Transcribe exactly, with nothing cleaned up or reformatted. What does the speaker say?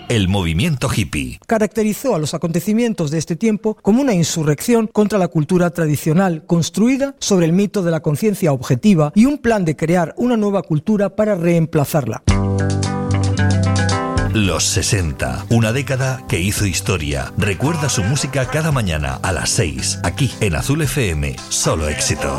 el movimiento hippie. Caracterizó a los acontecimientos de este tiempo como una insurrección contra la cultura tradicional, construida sobre el mito de la conciencia objetiva y un plan de crear una nueva cultura para reemplazarla. Los sesenta, una década que hizo historia. Recuerda su música cada mañana a las seis, aquí en Azul F M. Solo éxitos.